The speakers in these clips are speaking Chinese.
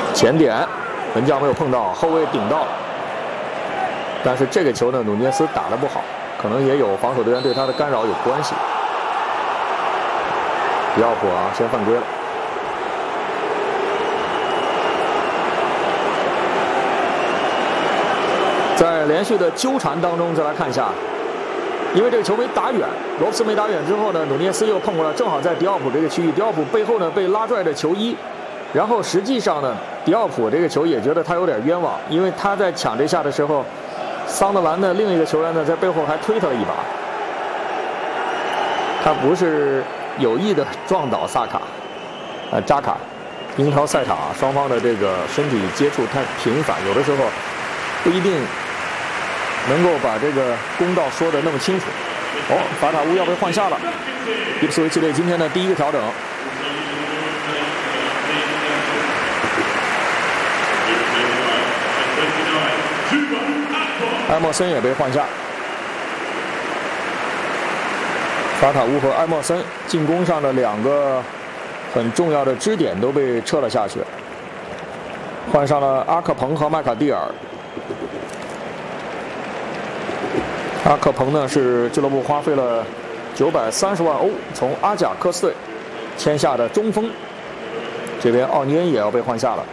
前点，门将没有碰到，后卫顶到。但是这个球呢，努涅斯打得不好，可能也有防守队员对他的干扰有关系。迪奥普啊，先犯规了。在连续的纠缠当中，再来看一下，因为这个球没打远，罗布斯没打远之后呢，努涅斯又碰过来，正好在迪奥普这个区域，迪奥普背后呢被拉拽着球衣，然后实际上呢，迪奥普这个球也觉得他有点冤枉，因为他在抢这下的时候，桑德兰的另一个球员呢在背后还推他了一把，他不是有意的撞倒萨卡，扎卡。英超赛场啊，双方的这个身体接触太频繁，有的时候不一定能够把这个公道说得那么清楚。哦，法塔乌要被换下了。伊普斯维奇队今天的第一个调整。埃莫森也被换下。法塔乌和埃莫森进攻上的两个很重要的支点都被撤了下去，换上了阿克彭和麦卡蒂尔。阿克彭呢是俱乐部花费了930万欧从阿贾克斯队签下的中锋，这边奥尼恩也要被换下了。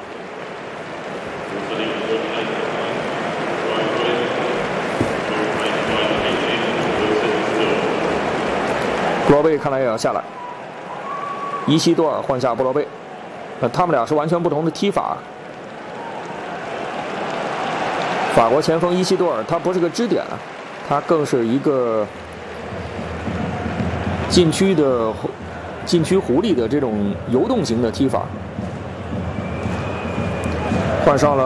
布罗贝看来也要下来，伊西多尔换下布罗贝，他们俩是完全不同的踢法。法国前锋伊西多尔他不是个支点，他更是一个禁区狐狸的这种游动型的踢法。换上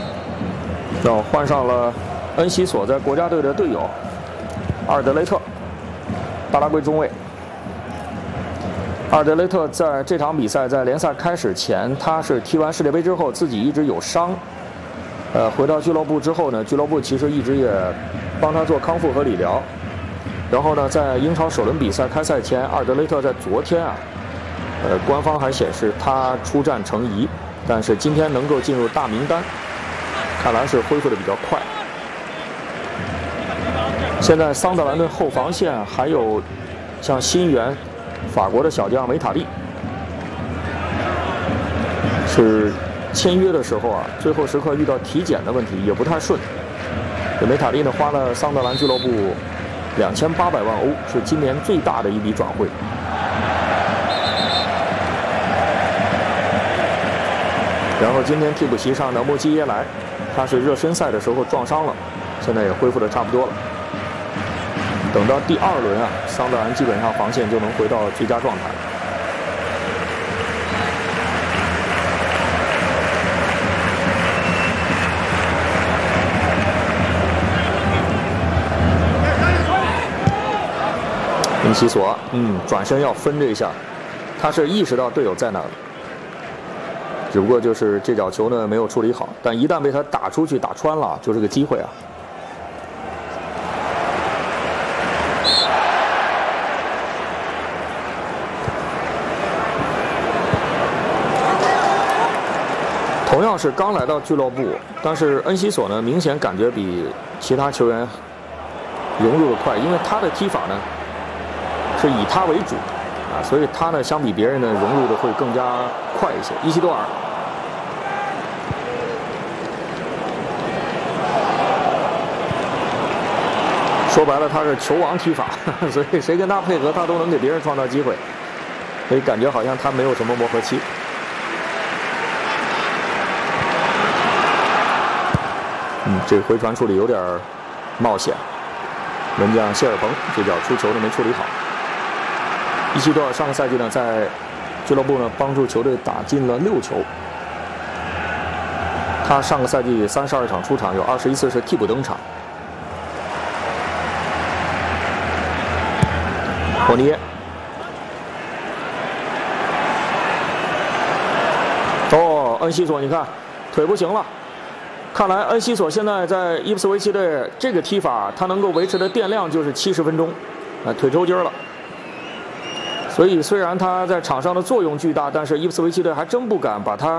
了恩西索在国家队的队友阿尔德雷特，巴拉圭中卫。阿尔德雷特在这场比赛在联赛开始前，他是踢完世界杯之后自己一直有伤，回到俱乐部之后呢，俱乐部其实一直也帮他做康复和理疗。然后呢，在英超首轮比赛开赛前，阿尔德雷特在昨天啊，官方还显示他出战成疑，但是今天能够进入大名单，看来是恢复的比较快。现在桑德兰的后防线还有像新援法国的小将梅塔利，是签约的时候啊，最后时刻遇到体检的问题，也不太顺。这梅塔利呢，花了桑德兰俱乐部2800万欧，是今年最大的一笔转会。然后今天替补席上的莫基耶莱，他是热身赛的时候撞伤了，现在也恢复的差不多了。等到第2轮啊，桑德兰基本上防线就能回到最佳状态。恩西索，转身要分这一下，他是意识到队友在哪儿，只不过就是这脚球呢没有处理好，但一旦被他打出去打穿了，就是个机会啊。同样是刚来到俱乐部，但是恩西索呢，明显感觉比其他球员融入的快，因为他的踢法呢是以他为主啊，所以他呢相比别人呢融入的会更加快一些。伊西多尔，说白了他是球王踢法，所以谁跟他配合，他都能给别人创造机会，所以感觉好像他没有什么磨合期。这个回传处理有点冒险，门将谢尔彭这脚出球呢没处理好。伊西多尔上个赛季呢在俱乐部呢帮助球队打进了6球，他上个赛季32场出场，有21次是替补登场。霍尼耶，恩西索，你看腿不行了。看来恩西索现在在伊普斯维奇队这个踢法，他能够维持的电量就是70分钟，腿抽筋了。所以虽然他在场上的作用巨大，但是伊普斯维奇队还真不敢把他